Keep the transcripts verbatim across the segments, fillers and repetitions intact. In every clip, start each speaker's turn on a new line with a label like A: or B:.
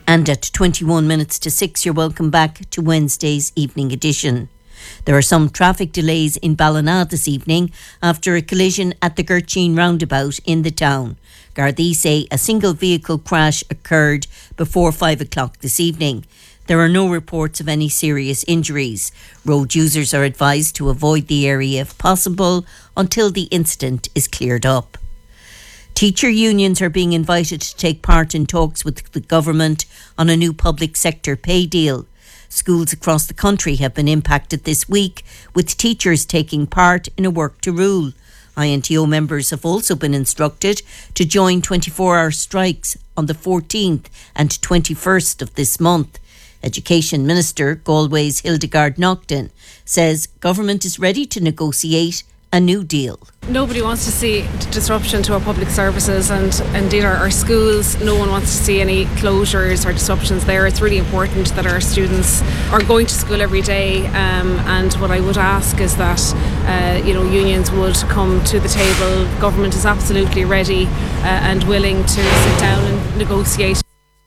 A: And at twenty-one minutes to six, you're welcome back to Wednesday's evening edition. There are some traffic delays in Ballina this evening after a collision at the Gurteen roundabout in the town. Gardaí say a single vehicle crash occurred before five o'clock this evening. There are no reports of any serious injuries. Road users are advised to avoid the area if possible until the incident is cleared up. Teacher unions are being invited to take part in talks with the government on a new public sector pay deal. Schools across the country have been impacted this week, with teachers taking part in a work to rule. I N T O members have also been instructed to join twenty-four hour strikes on the fourteenth and twenty-first of this month. Education Minister Galway's Hildegard Naughton says government is ready to negotiate a new deal.
B: Nobody wants to see disruption to our public services and indeed our, our schools. No one wants to see any closures or disruptions there. It's really important that our students are going to school every day, um, and what I would ask is that uh, you know unions would come to the table. Government is absolutely ready uh, and willing to sit down and negotiate.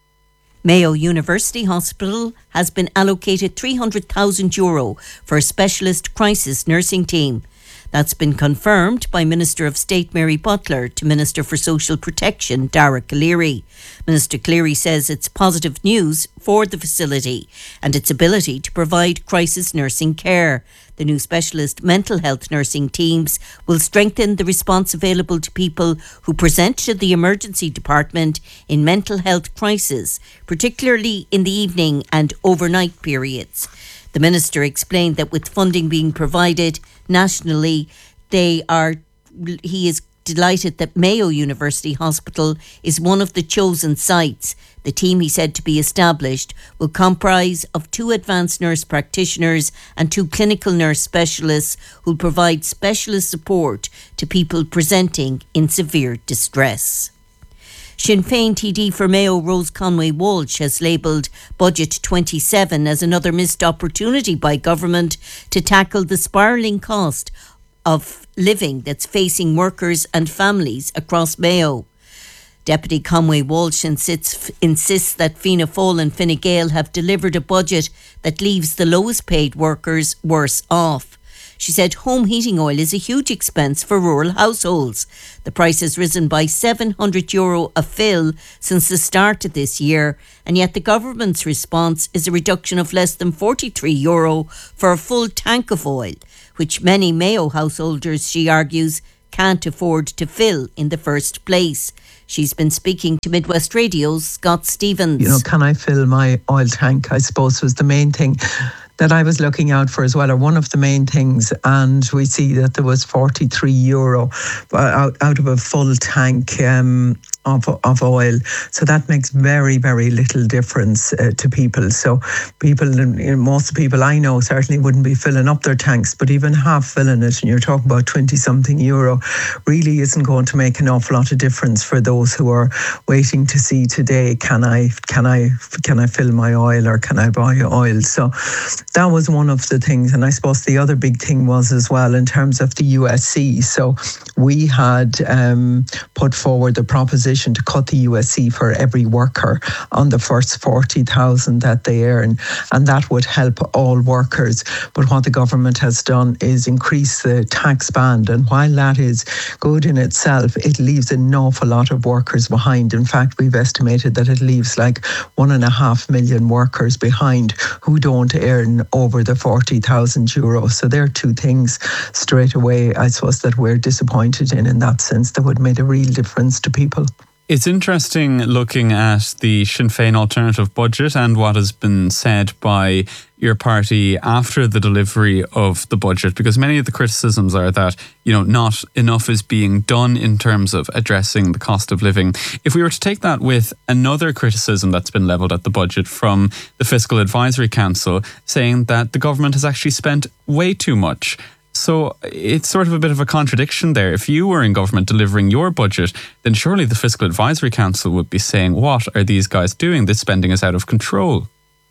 A: Mayo University Hospital has been allocated three hundred thousand euro for a specialist crisis nursing team. That's been confirmed by Minister of State Mary Butler to Minister for Social Protection Dara Calleary. Minister Calleary says it's positive news for the facility and its ability to provide crisis nursing care. The new specialist mental health nursing teams will strengthen the response available to people who present to the emergency department in mental health crisis, particularly in the evening and overnight periods. The Minister explained that with funding being provided nationally, they are. he is delighted that Mayo University Hospital is one of the chosen sites. The team, he said, to be established will comprise of two advanced nurse practitioners and two clinical nurse specialists who'll provide specialist support to people presenting in severe distress. Sinn Féin T D for Mayo Rose Conway Walsh has labelled Budget twenty-seven as another missed opportunity by government to tackle the spiralling cost of living that's facing workers and families across Mayo. Deputy Conway Walsh insists, insists that Fianna Fáil and Fine Gael have delivered a budget that leaves the lowest paid workers worse off. She said home heating oil is a huge expense for rural households. The price has risen by seven hundred euro a fill since the start of this year, and yet the government's response is a reduction of less than forty-three euro for a full tank of oil, which many Mayo householders, she argues, can't afford to fill in the first place. She's been speaking to Midwest Radio's Scott Stevens.
C: You know, can I fill my oil tank, I suppose, was the main thing that I was looking out for as well, or one of the main things. And we see that there was forty-three euro out, out of a full tank um, of, of oil. So that makes very, very little difference uh, to people. So people, you know, most of the people I know certainly wouldn't be filling up their tanks, but even half filling it, and you're talking about twenty something euro, really isn't going to make an awful lot of difference for those who are waiting to see today, can I, can I, can I fill my oil or can I buy oil? So that was one of the things. And I suppose the other big thing was as well in terms of the U S C. So we had um, put forward the proposition to cut the U S C for every worker on the first forty thousand that they earn, and that would help all workers. But what the government has done is increase the tax band, and while that is good in itself, it leaves an awful lot of workers behind. In fact, we've estimated that it leaves like one and a half million workers behind who don't earn over the forty thousand euro. So there are two things straight away, I suppose, that we're disappointed in in that sense, that would make a real difference to people.
D: It's interesting looking at the Sinn Féin alternative budget and what has been said by your party after the delivery of the budget, because many of the criticisms are that, you know, not enough is being done in terms of addressing the cost of living. If we were to take that with another criticism that's been levelled at the budget from the Fiscal Advisory Council, saying that the government has actually spent way too much. So it's sort of a bit of a contradiction there. If you were in government delivering your budget, then surely the Fiscal Advisory Council would be saying, what are these guys doing? This spending is out of control.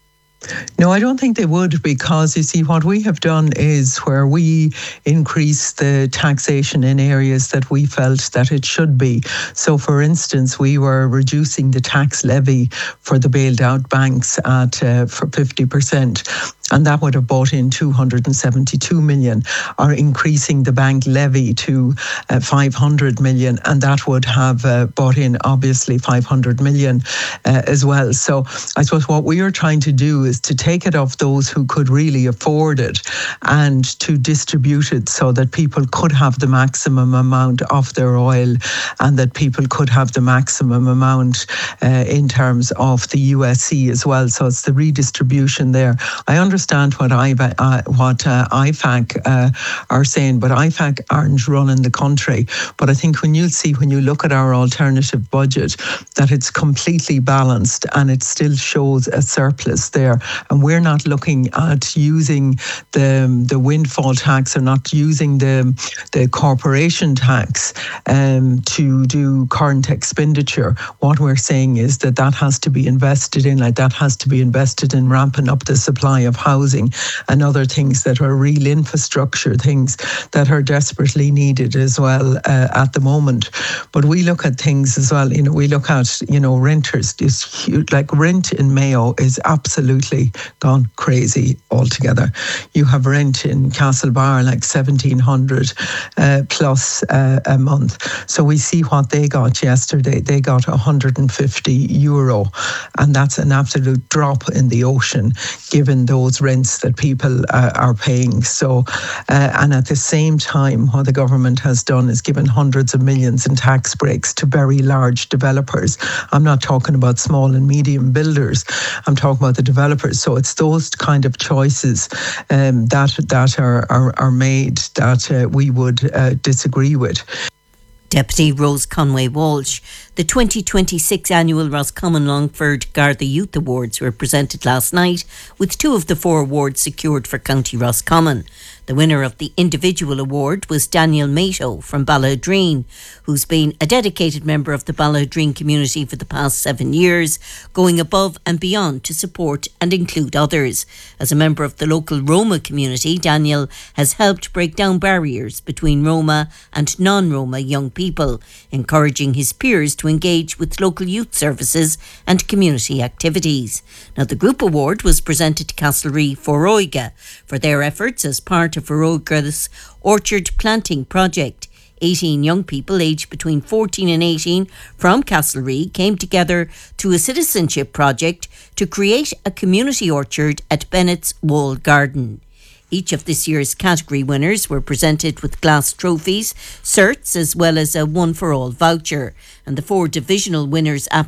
C: No, I don't think they would, because you see, what we have done is where we increase the taxation in areas that we felt that it should be. So, for instance, we were reducing the tax levy for the bailed out banks at uh, for fifty percent. And that would have brought in two hundred seventy-two million, or increasing the bank levy to uh, five hundred million, and that would have uh, brought in obviously five hundred million uh, as well. So I suppose what we are trying to do is to take it off those who could really afford it and to distribute it so that people could have the maximum amount of their oil, and that people could have the maximum amount uh, in terms of the U S C as well. So it's the redistribution there. I understand what I uh, what uh, I FAC uh, are saying, but I FAC aren't running the country. But I think when you see, when you look at our alternative budget, that it's completely balanced and it still shows a surplus there. And we're not looking at using the the windfall tax, or not using the the corporation tax um, to do current expenditure. What we're saying is that that has to be invested in, like that has to be invested in ramping up the supply of housing and other things that are real infrastructure things that are desperately needed as well uh, at the moment. But we look at things as well, you know, we look at, you know, renters, this huge, like rent in Mayo is absolutely gone crazy altogether. You have rent in Castlebar like seventeen hundred uh, plus uh, a month. So we see what they got yesterday. They got one hundred fifty euro, and that's an absolute drop in the ocean given those rents that people uh, are paying. So, uh, and at the same time, what the government has done is given hundreds of millions in tax breaks to very large developers. I'm not talking about small and medium builders. I'm talking about the developers. So it's those kind of choices um, that that are are, are made that uh, we would uh, disagree with.
A: Deputy Rose Conway Walsh. The twenty twenty-six annual Roscommon Longford Garda Youth Awards were presented last night, with two of the four awards secured for County Roscommon. The winner of the individual award was Daniel Mato from Ballydreen, who's been a dedicated member of the Ballydreen community for the past seven years, going above and beyond to support and include others. As a member of the local Roma community, Daniel has helped break down barriers between Roma and non-Roma young people, encouraging his peers to engage with local youth services and community activities. Now, the group award was presented to Castlereagh Foróige for their efforts as part of Foróige's orchard planting project. eighteen young people aged between fourteen and eighteen from Castlereagh came together through a citizenship project to create a community orchard at Bennett's Wall Garden. Each of this year's category winners were presented with glass trophies, certs, as well as a one-for-all voucher. And the four divisional winners at